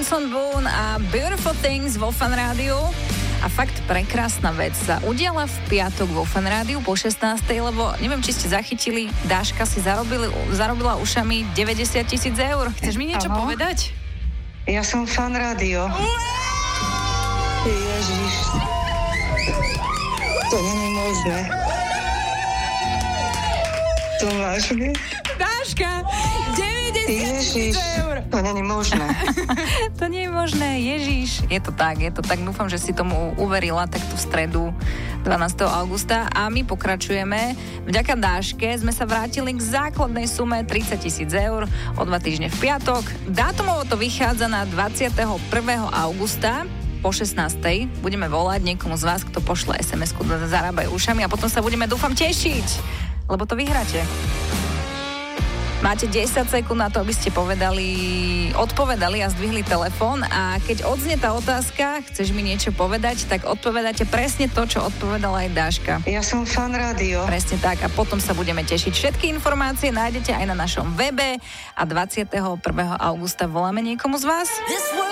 Benson Boone a Beautiful Things vo Fan Rádiu. A fakt prekrásna vec sa udiala v piatok vo Fan Rádiu po 16. Lebo neviem, či ste zachytili, Dáška si zarobila ušami 90 000 eur. Chceš mi niečo povedať? Ja som Fan Rádio. Ježiš. To nie je možné. To vážne? Dáška, 90 000 eur. To nie je možné. To nie je možné, Ježiš. Je to tak. Dúfam, že si tomu uverila takto v stredu 12. augusta. A my pokračujeme. Vďaka Dáške sme sa vrátili k základnej sume 30 000 eur o 2 týždne v piatok. Dátumovo to vychádza na 21. augusta. Po 16. budeme volať niekomu z vás, kto pošle SMS-ku do Zarábaj ušami a potom sa budeme, dúfam, tešiť, lebo to vyhráte. Máte 10 sekúnd na to, aby ste odpovedali a zdvihli telefón a keď odznie tá otázka, chceš mi niečo povedať, tak odpovedáte presne to, čo odpovedala aj Dáška. Ja som Fan Rádio. Presne tak a potom sa budeme tešiť. Všetky informácie nájdete aj na našom webe a 21. augusta voláme niekomu z vás.